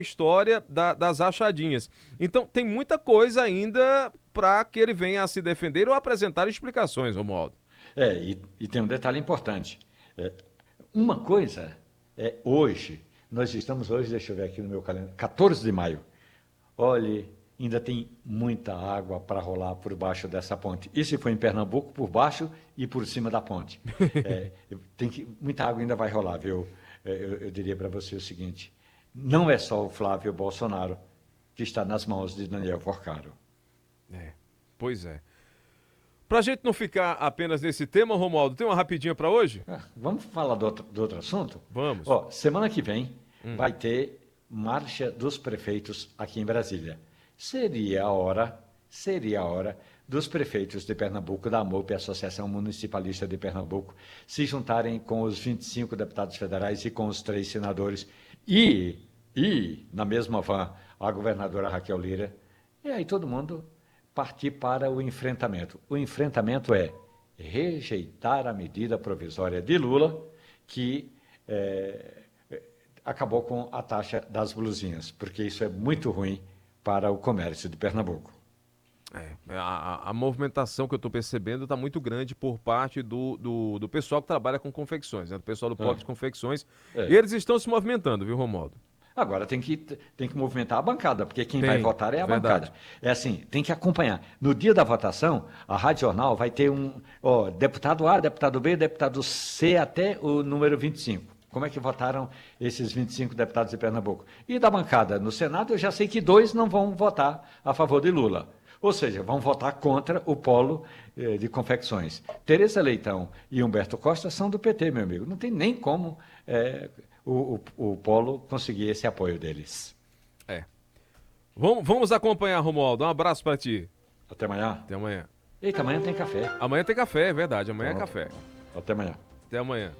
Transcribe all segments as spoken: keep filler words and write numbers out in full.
história da- das rachadinhas. Então, tem muita coisa ainda para que ele venha a se defender ou apresentar explicações, Romualdo. É, e, e tem um detalhe importante. É, uma coisa é hoje, nós estamos hoje, deixa eu ver aqui no meu calendário, quatorze de maio. Olhe, ainda tem muita água para rolar por baixo dessa ponte. Isso foi em Pernambuco, por baixo e por cima da ponte. É, tem que, muita água ainda vai rolar, viu? É, Eu, eu diria para você o seguinte: não é só o Flávio Bolsonaro que está nas mãos de Daniel Porcaro. É, pois é. Pra gente não ficar apenas nesse tema, Romualdo, tem uma rapidinha para hoje? Ah, vamos falar do outro, do outro assunto? Vamos. Ó, semana que vem vai ter marcha dos prefeitos aqui em Brasília. Seria a hora, seria a hora dos prefeitos de Pernambuco, da AMOP, Associação Municipalista de Pernambuco, se juntarem com os vinte e cinco deputados federais e com os três senadores e, e na mesma van, a governadora Raquel Lira, e aí todo mundo partir para o enfrentamento. O enfrentamento é rejeitar a medida provisória de Lula, que é, acabou com a taxa das blusinhas, porque isso é muito ruim para o comércio de Pernambuco. É, a, a movimentação que eu estou percebendo está muito grande por parte do, do, do pessoal que trabalha com confecções, né? Do pessoal do polo É. de confecções. É. Eles estão se movimentando, viu, Romualdo? Agora tem que, tem que movimentar a bancada, porque quem Tem, vai votar é a verdade. bancada. É assim, tem que acompanhar. No dia da votação, a Rádio Jornal vai ter um ó, deputado A, deputado B, deputado C até o número vinte e cinco. Como é que votaram esses vinte e cinco deputados de Pernambuco? E da bancada no Senado, eu já sei que dois não vão votar a favor de Lula. Ou seja, vão votar contra o polo eh, de confecções. Tereza Leitão e Humberto Costa são do P T, meu amigo. Não tem nem como eh, o, o, o polo conseguir esse apoio deles. É. Vamos, vamos acompanhar, Romualdo. Um abraço para ti. Até amanhã. Até amanhã. Eita, amanhã tem café. Amanhã tem café, é verdade. Amanhã é Pronto. café. Até amanhã. Até amanhã.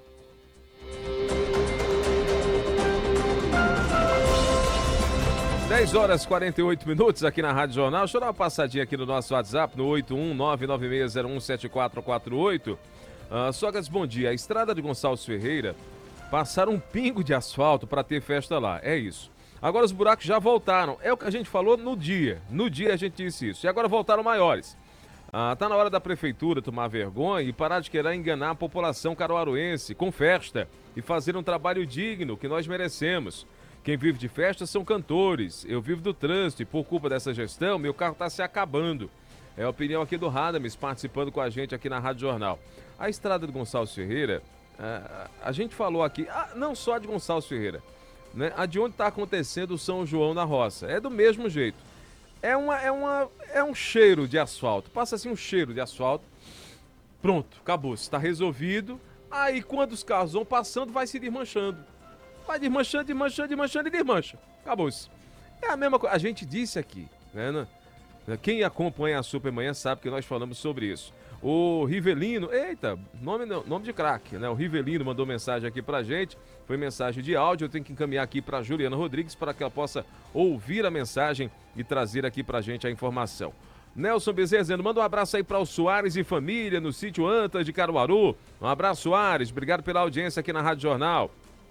dez horas e quarenta e oito minutos aqui na Rádio Jornal. Deixa eu dar uma passadinha aqui no nosso WhatsApp, no oito um nove nove seis zero um sete quatro quatro oito. Uh, Sogras, bom dia. A estrada de Gonçalves Ferreira passaram um pingo de asfalto para ter festa lá. É isso. Agora os buracos já voltaram. É o que a gente falou no dia. No dia a gente disse isso. E agora voltaram maiores. Ah, tá na hora da prefeitura tomar vergonha e parar de querer enganar a população caruaruense com festa e fazer um trabalho digno que nós merecemos. Quem vive de festa são cantores. Eu vivo do trânsito e por culpa dessa gestão, meu carro está se acabando. É a opinião aqui do Radames, participando com a gente aqui na Rádio Jornal. A estrada de Gonçalves Ferreira, a, a gente falou aqui, ah, não só de Gonçalves Ferreira, né? A de onde está acontecendo o São João na Roça. É do mesmo jeito. É, uma, é, uma, é um cheiro de asfalto. Passa assim um cheiro de asfalto. Pronto, acabou. Está resolvido. Aí quando os carros vão passando, vai se desmanchando. Vai desmanchando, desmanchando, desmanchando e desmancha. Acabou-se. É a mesma coisa. A gente disse aqui, né? Quem acompanha a Supermanhã sabe que nós falamos sobre isso. O Rivelino, eita, nome, nome de craque, né? O Rivelino mandou mensagem aqui pra gente. Foi mensagem de áudio. Eu tenho que encaminhar aqui pra Juliana Rodrigues para que ela possa ouvir a mensagem e trazer aqui pra gente a informação. Nelson Bezerra dizendo, manda um abraço aí para o Soares e família no sítio Antas de Caruaru. Um abraço, Soares. Obrigado pela audiência aqui na Rádio Jornal.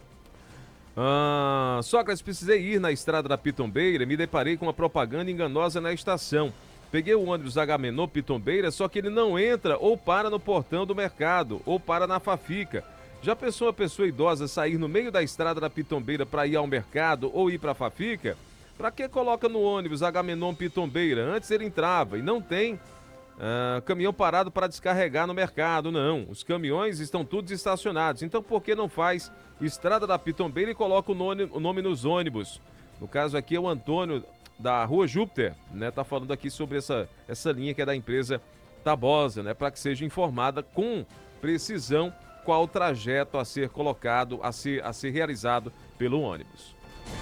Ah, Sócrates, precisei ir na estrada da Pitombeira e me deparei com uma propaganda enganosa na estação. Peguei o ônibus Agamenon Pitombeira, só que ele não entra ou para no portão do mercado ou para na Fafica. Já pensou uma pessoa idosa sair no meio da estrada da Pitombeira para ir ao mercado ou ir para a Fafica? Para que coloca no ônibus Agamenon Pitombeira? Antes ele entrava e não tem ah, caminhão parado para descarregar no mercado, não. Os caminhões estão todos estacionados. Então por que não faz estrada da Pitombeira e coloca o nome, o nome nos ônibus? No caso aqui é o Antônio da Rua Júpiter, né? Tá falando aqui sobre essa, essa linha que é da empresa Tabosa, né? Para que seja informada com precisão qual o trajeto a ser colocado, a ser, a ser realizado pelo ônibus.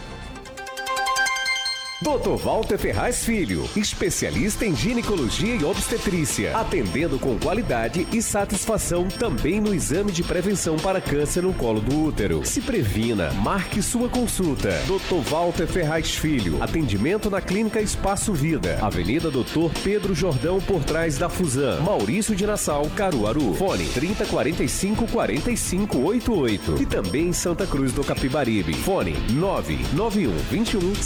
doutor Walter Ferraz Filho, especialista em ginecologia e obstetrícia, atendendo com qualidade e satisfação também no exame de prevenção para câncer no colo do útero. Se previna, marque sua consulta. doutor Walter Ferraz Filho, atendimento na Clínica Espaço Vida, Avenida doutor Pedro Jordão, por trás da Fusan, Maurício de Nassau, Caruaru. Fone trinta, quarenta e cinco, quarenta e cinco, oitenta e oito. E também em Santa Cruz do Capibaribe. Fone nove nove um, vinte e um,